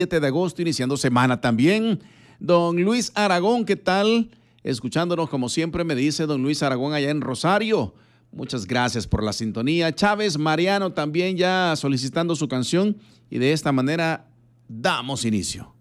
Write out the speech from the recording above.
7 de agosto, iniciando semana también. Don Luis Aragón, ¿qué tal? Escuchándonos como siempre, me dice don Luis Aragón allá en Rosario. Muchas gracias por la sintonía. Chávez Mariano también ya solicitando su canción y de esta manera damos inicio.